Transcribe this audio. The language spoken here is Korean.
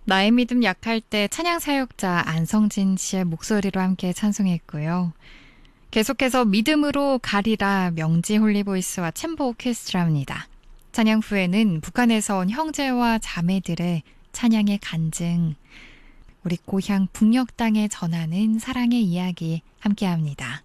나의 믿음 약할 때 찬양 사역자 안성진 씨의 목소리로 함께 찬송했고요. 계속해서 믿음으로 가리라 명지 홀리보이스와 챔버 오케스트라입니다. 찬양 후에는 북한에서 온 형제와 자매들의 찬양의 간증, 우리 고향 북녘 땅에 전하는 사랑의 이야기 함께합니다.